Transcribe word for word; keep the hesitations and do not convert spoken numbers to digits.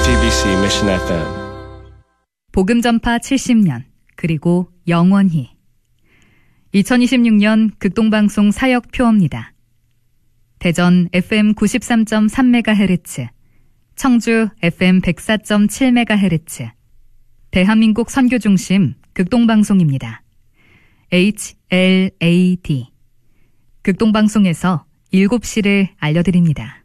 제이티비씨 Mission 에프엠. 복음 전파 칠십 년, 그리고 영원히. 이천이십육 년 극동방송 사역 표어입니다. 대전 에프엠 구십삼 점 삼 메가헤르츠, 청주 에프엠 백사 점 칠 메가헤르츠, 대한민국 선교중심 극동방송입니다. 에이치 엘 에이 디. 극동방송에서 일곱 시를 알려드립니다.